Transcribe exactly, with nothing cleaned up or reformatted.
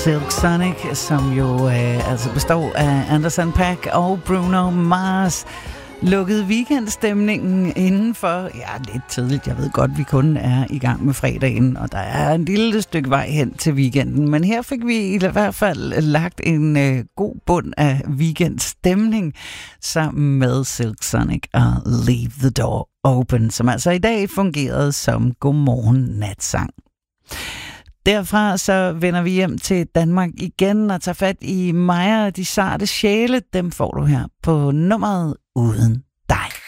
Silk Sonic, som jo øh, altså består af Anderson .Paak og Bruno Mars, lukkede weekendstemningen indenfor. Ja, lidt tidligt. Jeg ved godt, vi kun er i gang med fredagen, og der er en lille stykke vej hen til weekenden. Men her fik vi i hvert fald lagt en øh, god bund af weekendstemning sammen med Silk Sonic og Leave the Door Open, som altså i dag fungerede som godmorgen natsang. Derfra så vender vi hjem til Danmark igen og tager fat i Maja og de sarte sjæle. Dem får du her på nummeret Uden